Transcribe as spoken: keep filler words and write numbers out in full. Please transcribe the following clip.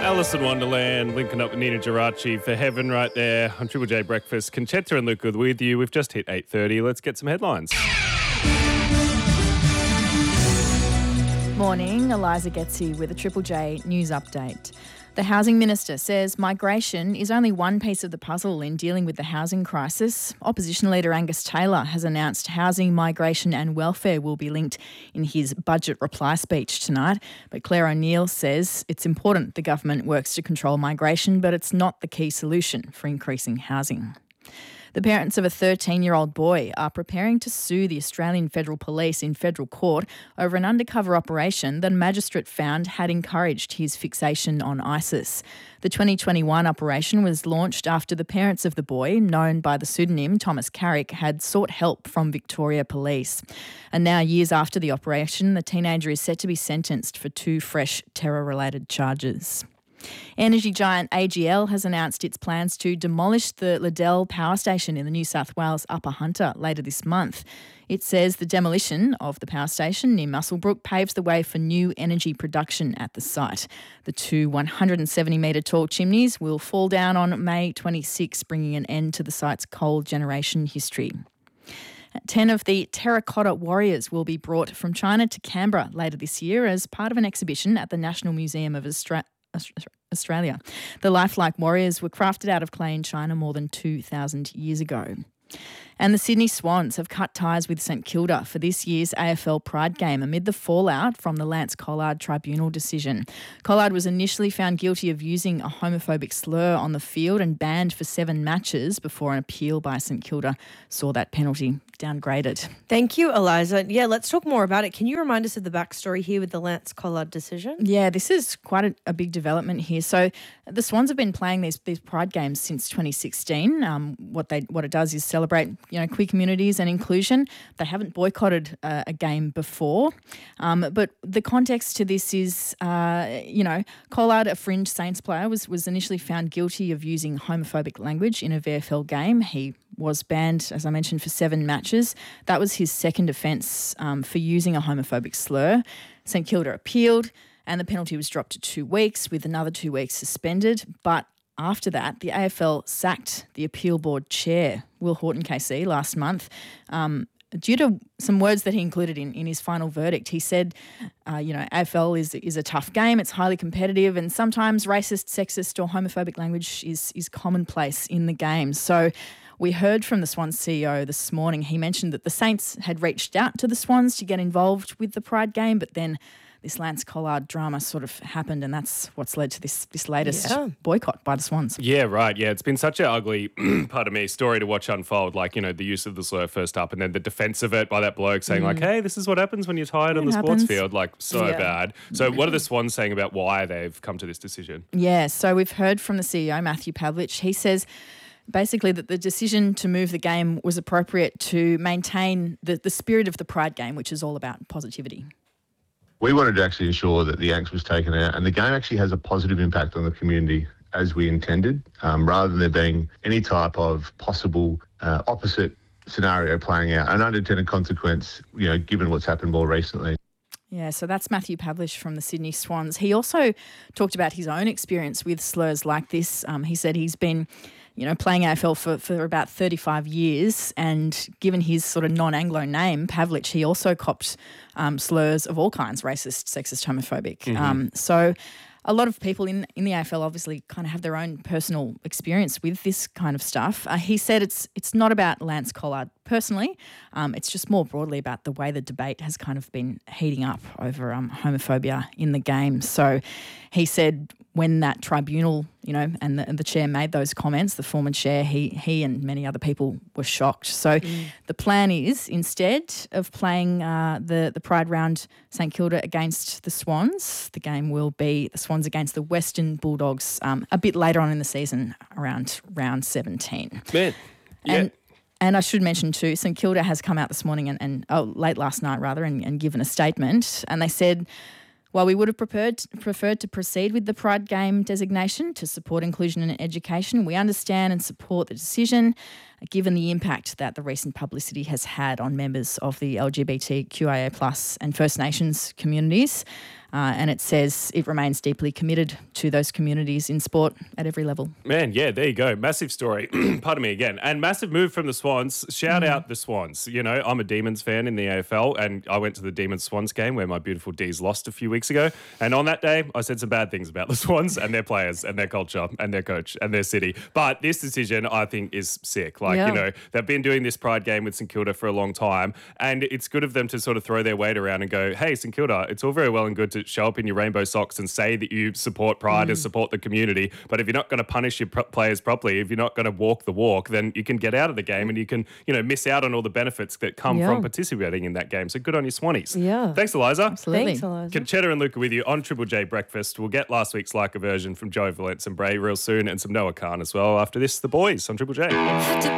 Alice in Wonderland, linking up with Nina Geraci for Heaven right there on Triple J Breakfast. Conchetta and Luca with you. We've just hit eight thirty. Let's get some headlines. Morning, Eliza Getzi with a Triple J news update. The Housing Minister says migration is only one piece of the puzzle in dealing with the housing crisis. Opposition Leader Angus Taylor has announced housing, migration and welfare will be linked in his budget reply speech tonight. But Claire O'Neill says it's important the government works to control migration, but it's not the key solution for increasing housing. The parents of a thirteen-year-old boy are preparing to sue the Australian Federal Police in federal court over an undercover operation that a magistrate found had encouraged his fixation on ISIS. The twenty twenty-one operation was launched after the parents of the boy, known by the pseudonym Thomas Carrick, had sought help from Victoria Police. And now, years after the operation, the teenager is set to be sentenced for two fresh terror-related charges. Energy giant A G L has announced its plans to demolish the Liddell power station in the New South Wales Upper Hunter later this month. It says the demolition of the power station near Muswellbrook paves the way for new energy production at the site. The two one hundred seventy metre tall chimneys will fall down on May twenty-sixth, bringing an end to the site's coal generation history. Ten of the terracotta warriors will be brought from China to Canberra later this year as part of an exhibition at the National Museum of Austra- Australia. The lifelike warriors were crafted out of clay in China more than two thousand years ago. And the Sydney Swans have cut ties with St Kilda for this year's A F L Pride game amid the fallout from the Lance Collard tribunal decision. Collard was initially found guilty of using a homophobic slur on the field and banned for seven matches before an appeal by St Kilda saw that penalty downgraded. Thank you, Eliza. Yeah, let's talk more about it. Can you remind us of the backstory here with the Lance Collard decision? Yeah, this is quite a, a big development here. So the Swans have been playing these these Pride games since twenty sixteen. Um, what they what it does is celebrate, you know, queer communities and inclusion. They haven't boycotted uh, a game before, um, but the context to this is, uh, you know, Collard, a fringe Saints player, was was initially found guilty of using homophobic language in a V F L game. He was banned, as I mentioned, for seven matches. That was his second offence um, for using a homophobic slur. St Kilda appealed and the penalty was dropped to two weeks with another two weeks suspended. But after that, the A F L sacked the appeal board chair, Will Horton K C, last month. Um, due to some words that he included in, in his final verdict. He said, uh, you know, A F L is is a tough game, it's highly competitive, and sometimes racist, sexist or homophobic language is is commonplace in the game. So we heard from the Swans C E O this morning. He mentioned that the Saints had reached out to the Swans to get involved with the Pride game, but then this Lance Collard drama sort of happened, and that's what's led to this this latest yeah. boycott by the Swans. Yeah, right. Yeah, it's been such an ugly, pardon me, story to watch unfold. Like, you know, the use of the slur first up and then the defence of it by that bloke saying mm. like, hey, this is what happens when you're tired it on the happens. sports field. Like, so yeah. bad. So what are the Swans saying about why they've come to this decision? Yeah, so we've heard from the C E O, Matthew Pavlich. He says basically that the decision to move the game was appropriate to maintain the, the spirit of the Pride game, which is all about positivity. We wanted to actually ensure that the angst was taken out and the game actually has a positive impact on the community as we intended, um, rather than there being any type of possible uh, opposite scenario playing out, an unintended consequence, you know, given what's happened more recently. Yeah, so that's Matthew Pavlich from the Sydney Swans. He also talked about his own experience with slurs like this. Um, he said he's been, you know, playing A F L for, for about thirty-five years, and given his sort of non-Anglo name, Pavlich, he also copped um, slurs of all kinds, racist, sexist, homophobic. Mm-hmm. Um, so a lot of people in, in the A F L obviously kind of have their own personal experience with this kind of stuff. Uh, he said it's it's not about Lance Collard personally. Um, it's just more broadly about the way the debate has kind of been heating up over um, homophobia in the game. So he said when that tribunal, you know, and the, and the chair made those comments, the former chair, he he and many other people were shocked. So mm. the plan is, instead of playing uh, the, the Pride round St Kilda against the Swans, the game will be the Swans against the Western Bulldogs um, a bit later on in the season, around round seventeen. Man, yeah. And, And I should mention too, St Kilda has come out this morning and, and oh, late last night rather, and, and given a statement. And they said, while we would have preferred, preferred to proceed with the Pride game designation to support inclusion and education, we understand and support the decision, given the impact that the recent publicity has had on members of the L G B T Q I A plus and First Nations communities. Uh, and it says it remains deeply committed to those communities in sport at every level. Man, yeah, there you go. Massive story. Pardon me again. And massive move from the Swans. Shout Mm. out the Swans. You know, I'm a Demons fan in the A F L, and I went to the Demons Swans game where my beautiful D's lost a few weeks ago. And on that day, I said some bad things about the Swans and their players and their culture and their coach and their city. But this decision, I think, is sick. Like, Yeah. you know, they've been doing this Pride game with St Kilda for a long time, and it's good of them to sort of throw their weight around and go, hey, St Kilda, it's all very well and good to show up in your rainbow socks and say that you support Pride and support the community, but if you're not going to punish your pro- players properly, if you're not going to walk the walk, then you can get out of the game and you can, you know, miss out on all the benefits that come Yeah. from participating in that game. So good on you, Swannies. Yeah. Thanks, Eliza. Absolutely. Thanks, Eliza. Conchetta and Luca with you on Triple J Breakfast. We'll get last week's Like a version from Joe Valence and Bray real soon, and some Noah Khan as well. After this, the boys on Triple J.